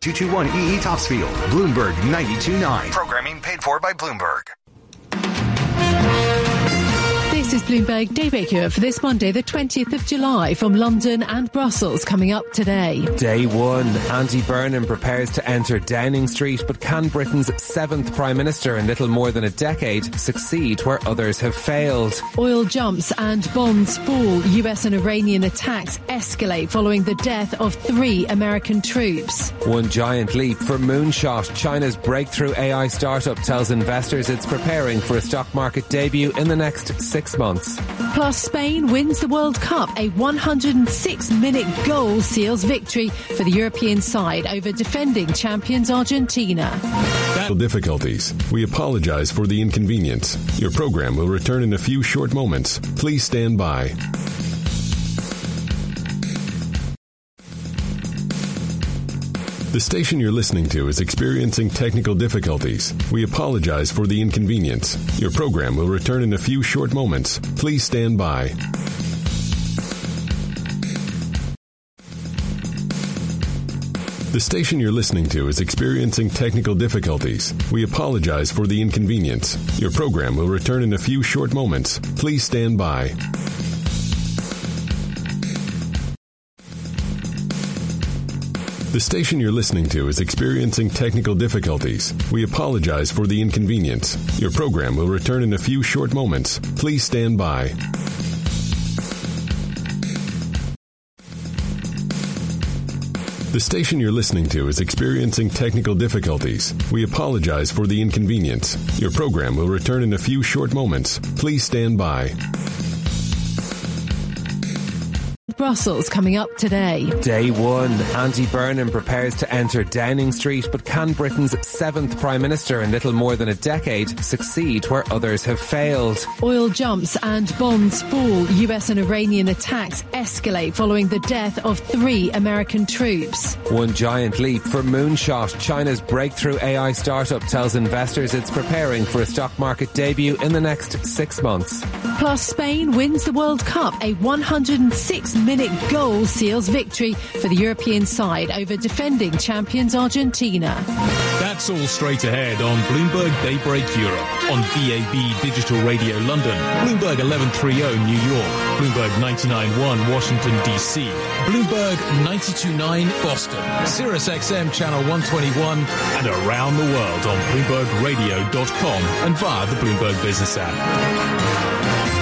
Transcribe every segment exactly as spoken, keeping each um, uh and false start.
two two one E E Topsfield, Bloomberg ninety-two point nine. Programming paid for by Bloomberg. This is Bloomberg Daybreak Europe for this Monday, the twentieth of July, from London and Brussels, coming up today. Day one. Andy Burnham prepares to enter Downing Street, but can Britain's seventh Prime Minister in little more than a decade succeed where others have failed? Oil jumps and bonds fall. U S and Iranian attacks escalate following the death of three American troops. One giant leap for Moonshot. China's breakthrough A I startup tells investors it's preparing for a stock market debut in the next six months. Plus, Spain wins the World Cup. A one hundred six minute goal seals victory for the European side over defending champions Argentina. Difficulties. We apologize for the inconvenience. Your program will return in a few short moments. Please stand by. The station you're listening to is experiencing technical difficulties. We apologize for the inconvenience. Your program will return in a few short moments. Please stand by. The station you're listening to is experiencing technical difficulties. We apologize for the inconvenience. Your program will return in a few short moments. Please stand by. The station you're listening to is experiencing technical difficulties. We apologize for the inconvenience. Your program will return in a few short moments. Please stand by. The station you're listening to is experiencing technical difficulties. We apologize for the inconvenience. Your program will return in a few short moments. Please stand by. Brussels, coming up today. Day one. Andy Burnham prepares to enter Downing Street, but can Britain's seventh Prime Minister in little more than a decade succeed where others have failed? Oil jumps and bonds fall. U S and Iranian attacks escalate following the death of three American troops. One giant leap for Moonshot. China's breakthrough A I startup tells investors it's preparing for a stock market debut in the next six months. Plus, Spain wins the World Cup. A one hundred six minute goal seals victory for the European side over defending champions Argentina. That's all straight ahead on Bloomberg Daybreak Europe, on V A B Digital Radio London, Bloomberg eleven thirty New York, Bloomberg ninety-nine point one Washington D C, Bloomberg ninety-two point nine Boston, Sirius X M Channel one twenty-one, and around the world on Bloomberg Radio dot com and via the Bloomberg Business app.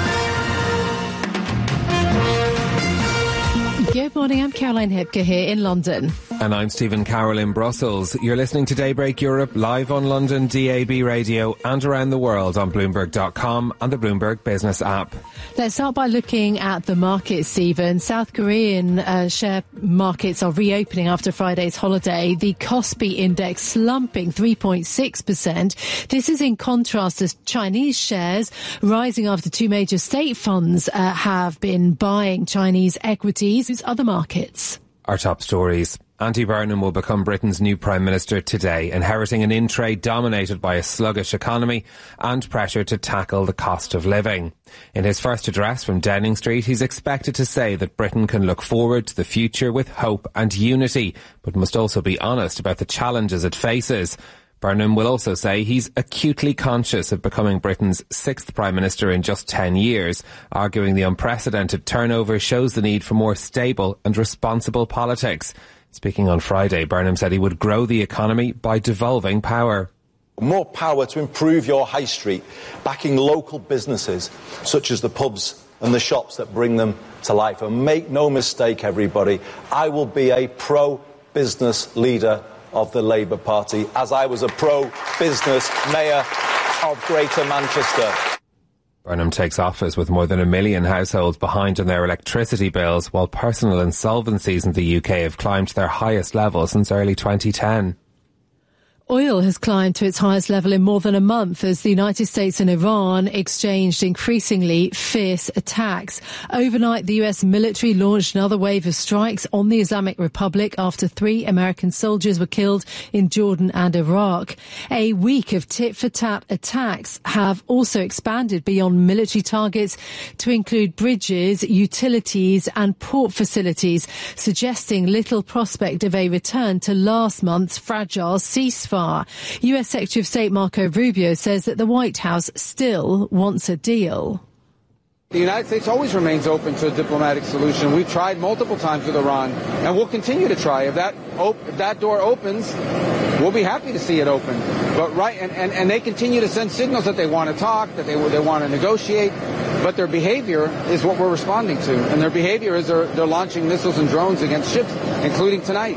Good morning, I'm Caroline Hipker here in London. And I'm Stephen Carroll in Brussels. You're listening to Daybreak Europe live on London D A B radio and around the world on Bloomberg dot com and the Bloomberg Business app. Let's start by looking at the markets, Stephen. South Korean uh, share markets are reopening after Friday's holiday. The Kospi index slumping three point six percent. This is in contrast to Chinese shares rising after two major state funds uh, have been buying Chinese equities. Who's other markets? Our top stories. Andy Burnham will become Britain's new Prime Minister today, inheriting an in-trade dominated by a sluggish economy and pressure to tackle the cost of living. In his first address from Downing Street, he's expected to say that Britain can look forward to the future with hope and unity, but must also be honest about the challenges it faces. Burnham will also say he's acutely conscious of becoming Britain's sixth Prime Minister in just ten years, arguing the unprecedented turnover shows the need for more stable and responsible politics. Speaking on Friday, Burnham said he would grow the economy by devolving power. More power to improve your high street, backing local businesses such as the pubs and the shops that bring them to life. And make no mistake, everybody, I will be a pro-business leader of the Labour Party, as I was a pro-business mayor of Greater Manchester. Burnham takes office with more than a million households behind on their electricity bills, while personal insolvencies in the U K have climbed to their highest level since early twenty ten. Oil has climbed to its highest level in more than a month as the United States and Iran exchanged increasingly fierce attacks. Overnight, the U S military launched another wave of strikes on the Islamic Republic after three American soldiers were killed in Jordan and Iraq. A week of tit-for-tat attacks have also expanded beyond military targets to include bridges, utilities and port facilities, suggesting little prospect of a return to last month's fragile ceasefire. U S Secretary of State Marco Rubio says that the White House still wants a deal. The United States always remains open to a diplomatic solution. We've tried multiple times with Iran, and we'll continue to try. If that op- if that door opens, we'll be happy to see it open. But right, and, and, and they continue to send signals that they want to talk, that they they want to negotiate, but their behavior is what we're responding to. And their behavior is they're, they're launching missiles and drones against ships, including tonight.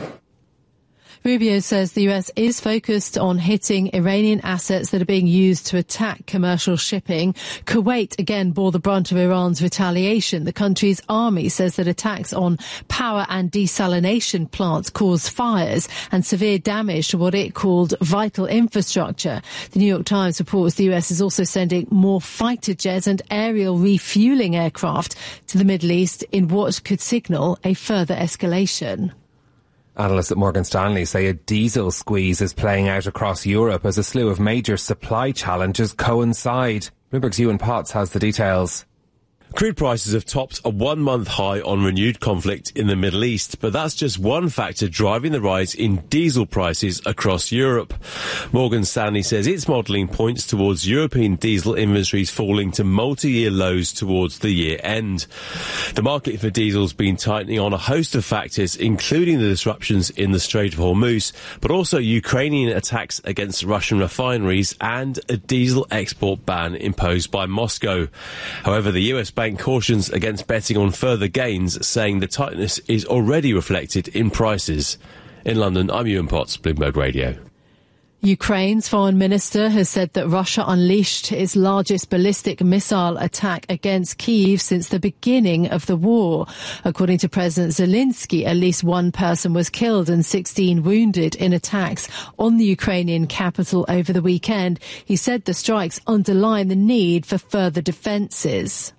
Rubio says the U S is focused on hitting Iranian assets that are being used to attack commercial shipping. Kuwait again bore the brunt of Iran's retaliation. The country's army says that attacks on power and desalination plants caused fires and severe damage to what it called vital infrastructure. The New York Times reports the U S is also sending more fighter jets and aerial refueling aircraft to the Middle East in what could signal a further escalation. Analysts at Morgan Stanley say a diesel squeeze is playing out across Europe as a slew of major supply challenges coincide. Bloomberg's Ewan Potts has the details. Crude prices have topped a one-month high on renewed conflict in the Middle East, but that's just one factor driving the rise in diesel prices across Europe. Morgan Stanley says its modelling points towards European diesel inventories falling to multi-year lows towards the year end. The market for diesel's been tightening on a host of factors, including the disruptions in the Strait of Hormuz, but also Ukrainian attacks against Russian refineries and a diesel export ban imposed by Moscow. However, the U S Bank cautions against betting on further gains, saying the tightness is already reflected in prices. In London, I'm Ewan Potts, Bloomberg Radio. Ukraine's foreign minister has said that Russia unleashed its largest ballistic missile attack against Kyiv since the beginning of the war. According to President Zelensky, at least one person was killed and sixteen wounded in attacks on the Ukrainian capital over the weekend. He said the strikes underline the need for further defences.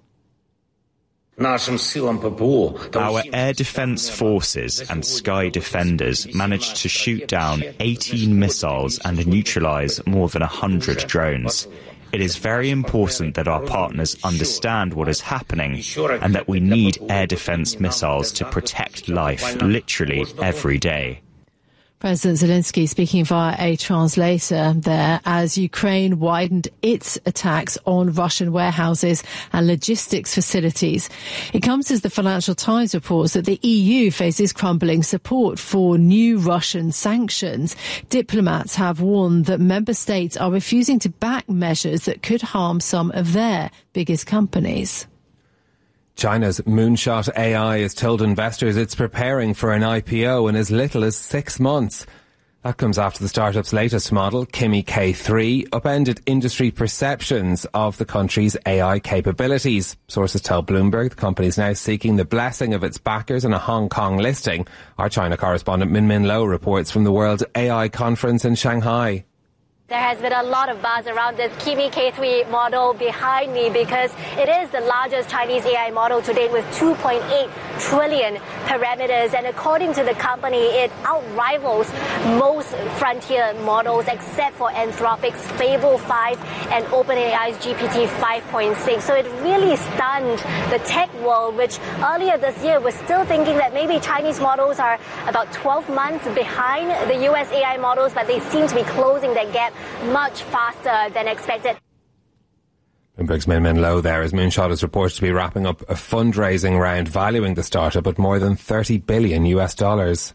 Our air defense forces and sky defenders managed to shoot down eighteen missiles and neutralize more than one hundred drones. It is very important that our partners understand what is happening and that we need air defense missiles to protect life literally every day. President Zelensky speaking via a translator there as Ukraine widened its attacks on Russian warehouses and logistics facilities. It comes as the Financial Times reports that the E U faces crumbling support for new Russian sanctions. Diplomats have warned that member states are refusing to back measures that could harm some of their biggest companies. China's Moonshot A I has told investors it's preparing for an I P O in as little as six months. That comes after the startup's latest model, Kimi K three, upended industry perceptions of the country's A I capabilities. Sources tell Bloomberg the company is now seeking the blessing of its backers in a Hong Kong listing. Our China correspondent Min Min Lo reports from the World A I Conference in Shanghai. There has been a lot of buzz around this Kimi K three model behind me because it is the largest Chinese A I model to date with two point eight trillion parameters. And according to the company, it outrivals most frontier models except for Anthropic's Fable five and OpenAI's G P T five point six. So it really stunned the tech world, which earlier this year was still thinking that maybe Chinese models are about twelve months behind the U S A I models, but they seem to be closing that gap much faster than expected. Bloomberg's Min Min Lo there as Moonshot is reported to be wrapping up a fundraising round valuing the startup at more than thirty billion U S dollars.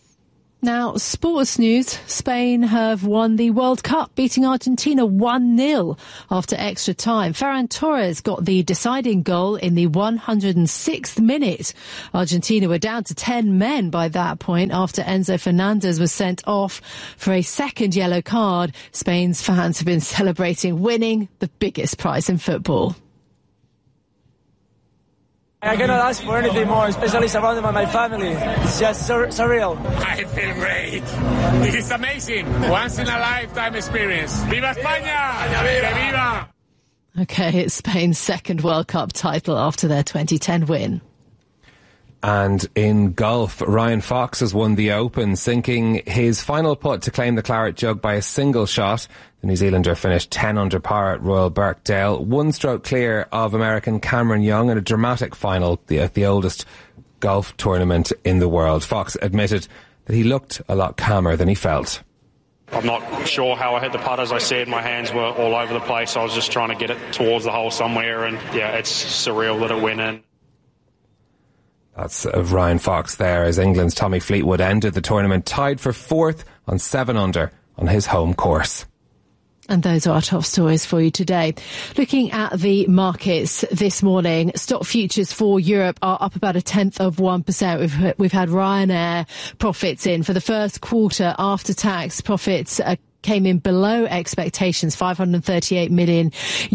Now, sports news. Spain have won the World Cup, beating Argentina one nil after extra time. Ferran Torres got the deciding goal in the one hundred sixth minute. Argentina were down to ten men by that point after Enzo Fernandez was sent off for a second yellow card. Spain's fans have been celebrating winning the biggest prize in football. I cannot ask for anything more, especially surrounded by my family. It's just sur- surreal. I feel great. It is amazing. Once in a lifetime experience. Viva España! Que viva! Okay, it's Spain's second World Cup title after their twenty ten win. And in golf, Ryan Fox has won the Open, sinking his final putt to claim the claret jug by a single shot. The New Zealander finished ten under par at Royal Birkdale, one stroke clear of American Cameron Young in a dramatic final at the oldest golf tournament in the world. Fox admitted that he looked a lot calmer than he felt. I'm not sure how I hit the putt. As I said, my hands were all over the place. I was just trying to get it towards the hole somewhere, and yeah, it's surreal that it went in. That's uh, Ryan Fox there, as England's Tommy Fleetwood ended the tournament tied for fourth on seven under on his home course. And those are our top stories for you today. Looking at the markets this morning, stock futures for Europe are up about a tenth of one percent. We've, we've had Ryanair profits in for the first quarter after tax. Profits uh, came in below expectations, five hundred thirty-eight million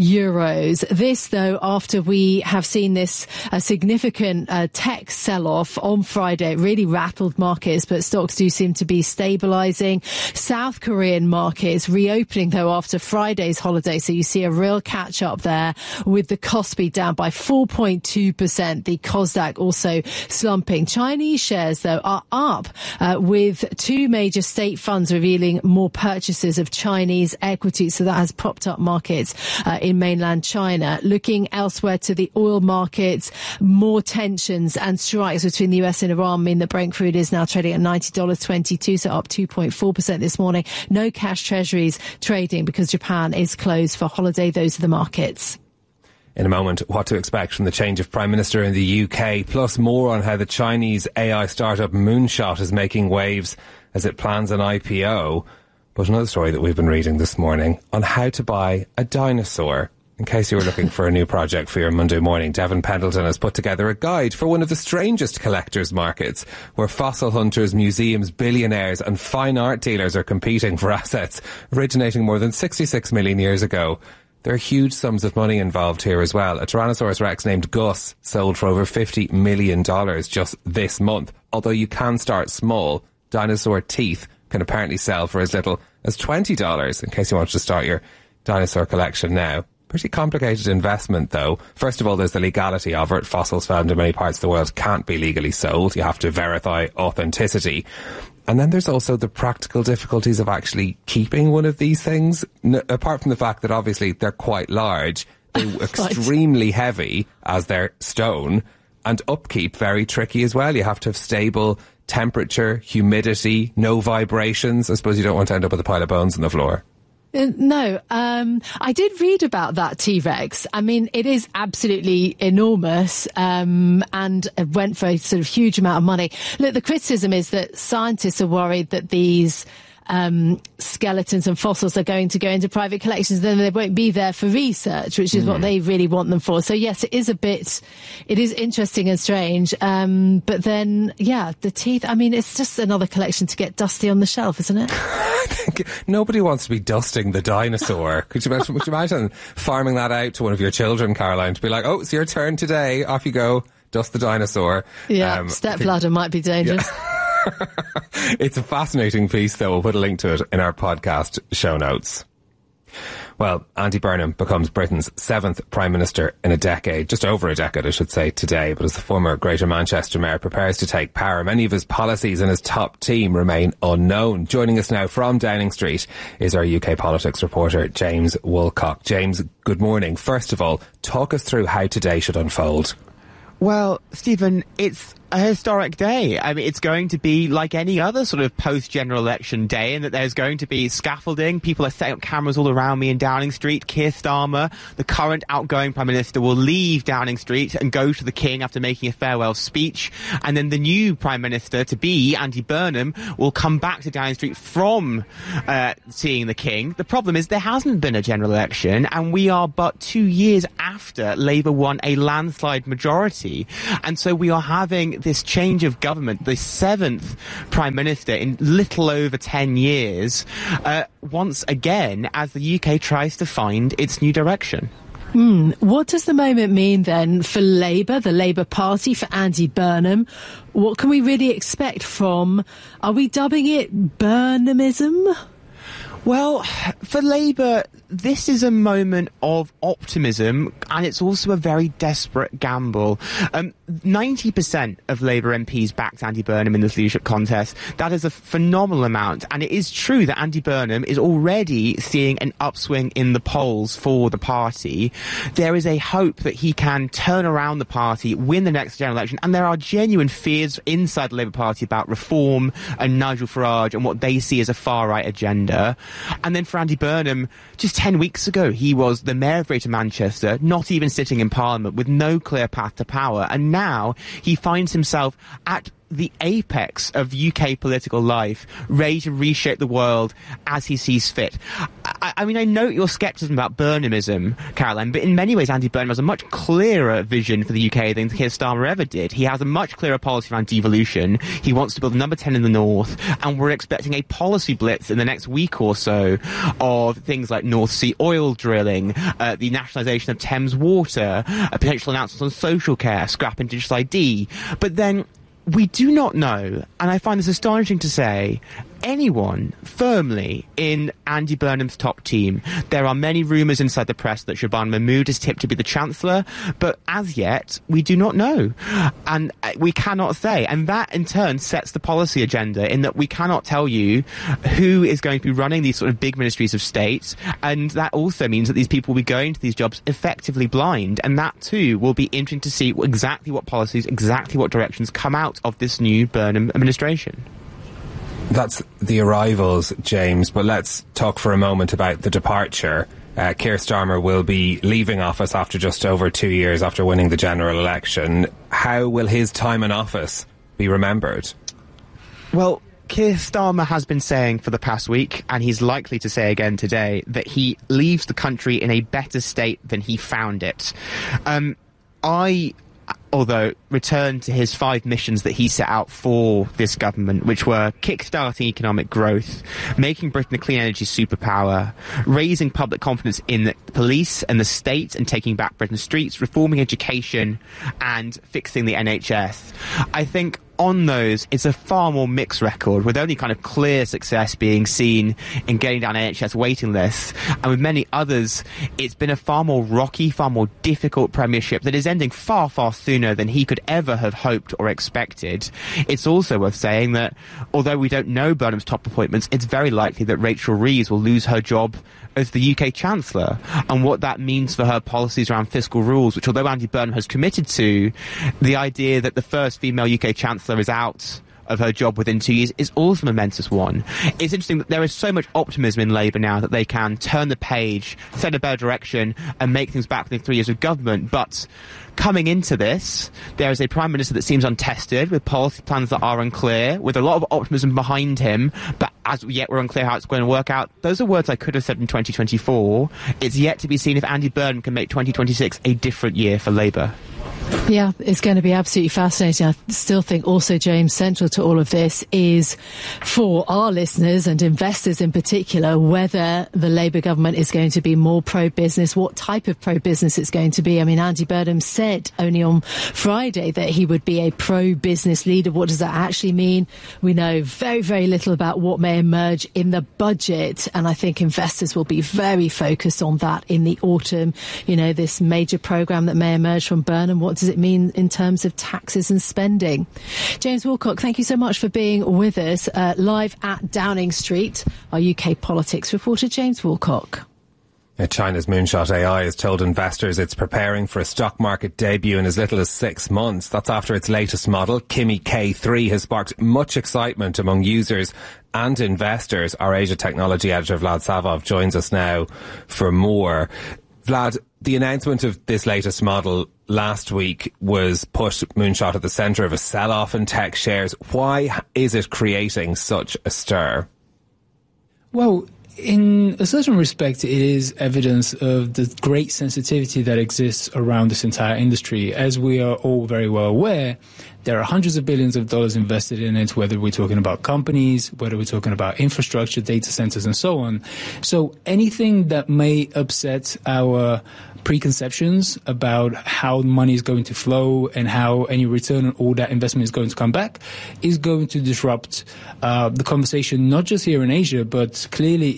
euros. This, though, after we have seen this uh, significant uh, tech sell-off on Friday. It really rattled markets, but stocks do seem to be stabilising. South Korean markets reopening, though, after Friday's holiday. So you see a real catch-up there with the Kospi down by four point two percent. The Kosdaq also slumping. Chinese shares, though, are up uh, with two major state funds revealing more purchases of Chinese equities, so that has propped up markets uh, in mainland China. Looking elsewhere to the oil markets, more tensions and strikes between the U S and Iran mean that Brent crude is now trading at ninety dollars twenty-two, so up two point four percent this morning. No cash treasuries trading because Japan is closed for holiday. Those are the markets. In a moment, what to expect from the change of Prime Minister in the U K, plus more on how the Chinese A I startup Moonshot is making waves as it plans an I P O. But another story that we've been reading this morning on how to buy a dinosaur. In case you were looking for a new project for your Monday morning, Devon Pendleton has put together a guide for one of the strangest collectors' markets, where fossil hunters, museums, billionaires and fine art dealers are competing for assets originating more than sixty-six million years ago. There are huge sums of money involved here as well. A Tyrannosaurus Rex named Gus sold for over fifty million dollars just this month. Although you can start small, dinosaur teeth can apparently sell for as little as twenty dollars, in case you want to start your dinosaur collection now. Pretty complicated investment, though. First of all, there's the legality of it. Fossils found in many parts of the world can't be legally sold. You have to verify authenticity. And then there's also the practical difficulties of actually keeping one of these things. N- apart from the fact that obviously they're quite large, they're extremely heavy as they're stone, and upkeep very tricky as well. You have to have stable temperature, humidity, no vibrations. I suppose you don't want to end up with a pile of bones on the floor. Uh, no, um, I did read about that T-Rex. I mean, it is absolutely enormous, um, and it went for a sort of huge amount of money. Look, the criticism is that scientists are worried that these Um, skeletons and fossils are going to go into private collections, then they won't be there for research, which is mm. what they really want them for. So yes, it is a bit, it is interesting and strange. Um, but then, yeah, the teeth, I mean, it's just another collection to get dusty on the shelf, isn't it? I think nobody wants to be dusting the dinosaur. Could you imagine, could you imagine farming that out to one of your children, Caroline, to be like, oh, it's your turn today, off you go, dust the dinosaur. Yeah, um, stepladder might be dangerous. Yeah. It's a fascinating piece, though. We'll put a link to it in our podcast show notes. Well, Andy Burnham becomes Britain's seventh Prime Minister in a decade, just over a decade, I should say, today. But as the former Greater Manchester Mayor prepares to take power, many of his policies and his top team remain unknown. Joining us now from Downing Street is our U K politics reporter, James Woolcock. James, good morning. First of all, talk us through how today should unfold. Well, Stephen, it's a historic day. I mean, it's going to be like any other sort of post-general election day, in that there's going to be scaffolding. People are setting up cameras all around me in Downing Street. Keir Starmer, the current outgoing Prime Minister, will leave Downing Street and go to the King after making a farewell speech. And then the new Prime Minister to be, Andy Burnham, will come back to Downing Street from uh, seeing the King. The problem is there hasn't been a general election, and we are but two years after Labour won a landslide majority. And so we are having this change of government, the seventh Prime Minister in little over ten years, uh, once again, as the U K tries to find its new direction. Mm. What does the moment mean then for Labour, the Labour Party, for Andy Burnham? What can we really expect from, are we dubbing it Burnhamism? Well, for Labour, this is a moment of optimism, and it's also a very desperate gamble. Um, ninety percent of Labour M Ps backed Andy Burnham in this leadership contest. That is a phenomenal amount, and it is true that Andy Burnham is already seeing an upswing in the polls for the party. There is a hope that he can turn around the party, win the next general election, and there are genuine fears inside the Labour Party about reform and Nigel Farage and what they see as a far-right agenda. And then for Andy Burnham, just ten weeks ago, he was the Mayor of Greater Manchester, not even sitting in Parliament, with no clear path to power. And now he finds himself at the apex of U K political life, ready to reshape the world as he sees fit. I, I mean, I note your scepticism about Burnhamism, Caroline, but in many ways Andy Burnham has a much clearer vision for the U K than Keir Starmer ever did. He has a much clearer policy around devolution. He wants to build number ten in the north, and we're expecting a policy blitz in the next week or so of things like North Sea oil drilling, uh, the nationalisation of Thames Water, a potential announcements on social care, scrapping digital I D. But then we do not know, and I find this astonishing to say, anyone firmly in Andy Burnham's top team. There are many rumours inside the press that Shabana Mahmood is tipped to be the Chancellor, but as yet, we do not know. And we cannot say. And that, in turn, sets the policy agenda in that we cannot tell you who is going to be running these sort of big ministries of state, and that also means that these people will be going to these jobs effectively blind, and that, too, will be interesting to see exactly what policies, exactly what directions come out of this new Burnham administration. That's the arrivals, James, but let's talk for a moment about the departure. Uh, Keir Starmer will be leaving office after just over two years after winning the general election. How will his time in office be remembered? Well, Keir Starmer has been saying for the past week, and he's likely to say again today, that he leaves the country in a better state than he found it. Um, I... although returned to his five missions that he set out for this government, which were kickstarting economic growth, making Britain a clean energy superpower, raising public confidence in the police and the state and taking back Britain's streets, reforming education and fixing the N H S. I think on those, it's a far more mixed record, with only kind of clear success being seen in getting down N H S waiting lists. And with many others, it's been a far more rocky, far more difficult premiership that is ending far, far sooner than he could ever have hoped or expected. It's also worth saying that, although we don't know Burnham's top appointments, it's very likely that Rachel Reeves will lose her job as the U K Chancellor, and what that means for her policies around fiscal rules, which, although Andy Burnham has committed to, the idea that the first female U K Chancellor is out of her job within two years is also a momentous one. It's interesting that there is so much optimism in Labour now that they can turn the page, set a better direction, and make things back within three years of government. But coming into this, there is a Prime Minister that seems untested, with policy plans that are unclear, with a lot of optimism behind him, but as yet we're unclear how it's going to work out. Those are words I could have said in twenty twenty-four. It's yet to be seen if Andy Burnham can make twenty twenty-six a different year for Labour. Yeah, it's going to be absolutely fascinating. I still think also, James, central to all of this is for our listeners and investors in particular, whether the Labour government is going to be more pro-business, what type of pro-business it's going to be. I mean, Andy Burnham said only on Friday that he would be a pro-business leader. What does that actually mean? We know very, very little about what may emerge in the budget, and I think investors will be very focused on that in the autumn. You know, this major programme that may emerge from Burnham. What does it mean in terms of taxes and spending? James Woolcock, thank you so much for being with us uh, live at Downing Street. Our U K politics reporter, James Woolcock. China's Moonshot A I has told investors it's preparing for a stock market debut in as little as six months. That's after its latest model, Kimi K three, has sparked much excitement among users and investors. Our Asia Technology editor, Vlad Savov, joins us now for more. Vlad, the announcement of this latest model last week was put Moonshot at the centre of a sell-off in tech shares. Why is it creating such a stir? Well, in a certain respect, it is evidence of the great sensitivity that exists around this entire industry. As we are all very well aware, there are hundreds of billions of dollars invested in it, whether we're talking about companies, whether we're talking about infrastructure, data centers, and so on. So anything that may upset our preconceptions about how money is going to flow and how any return on all that investment is going to come back is going to disrupt uh, the conversation, not just here in Asia, but clearly